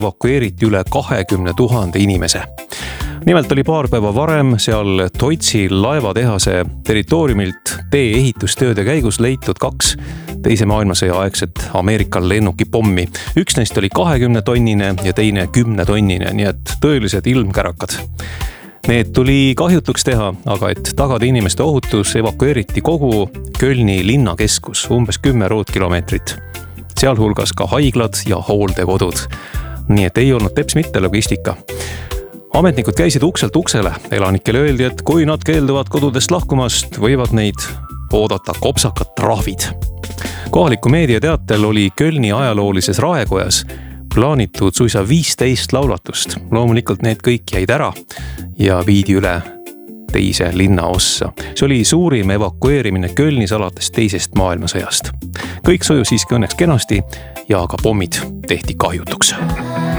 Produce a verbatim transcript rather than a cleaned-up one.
evakueeriti üle kahekümne tuhande inimese. Nimelt oli paar päeva varem seal Toitsi laevatehase territooriumilt tee ehitustööde käigus leitud kaks teise maailmasõja aegset Ameerika lennuki pommi. Üks neist oli kahekümne tonnine ja teine kümne tonnine, nii et tõelised ilmkärakad. Need tuli kahjutuks teha, aga et tagada inimeste ohutus, evakueeriti kogu Kölni linnakeskus umbes kümme ruutkilomeetrit, sealhulgas ka haiglad ja hooldekodud. Nii et ei olnud teps mitte logistika. Ametnikud käisid ukselt uksele. Elanikele öeldi, et kui nad keelduvad kodudest lahkumast, võivad neid oodata kopsakad trahvid. Kohaliku meedia teatel oli Kölni ajaloolises raekojas plaanitud suisa viisteist laulatust. Loomulikult need kõik jäid ära ja viidi üle teise linna ossa. See oli suurim evakueerimine Kölnis alates teisest maailmasõjast. Kõik sujus siiski õnneks kenasti ja ka pommid tehti kahjutuks.